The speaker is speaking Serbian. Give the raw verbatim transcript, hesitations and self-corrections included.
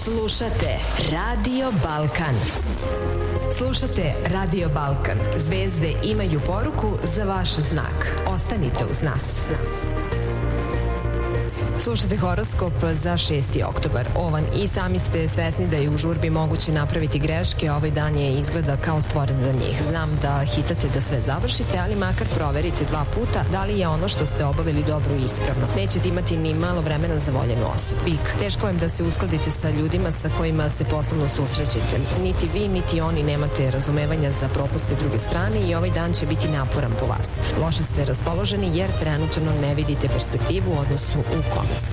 Slušate Radio Balkan. Slušate Radio Balkan. Zvezde imaju poruku za vaš znak. Ostanite uz nas. Slušate horoskop za šesti oktobar. Ovan, i sami ste svesni da je u žurbi moguće napraviti greške, a ovaj dan je izgleda kao stvoren za njih. Znam da hitate da sve završite, ali makar proverite dva puta da li je ono što ste obavili dobro i ispravno. Nećete imati ni malo vremena za voljenu osobu. Bik, teško vam da se uskladite sa ljudima sa kojima se poslovno susrećete. Niti vi, niti oni nemate razumevanja za propuste druge strane i ovaj dan će biti naporan po vas. Loše ste raspoloženi jer trenutno ne vidite perspektivu u odnosu u kome ste.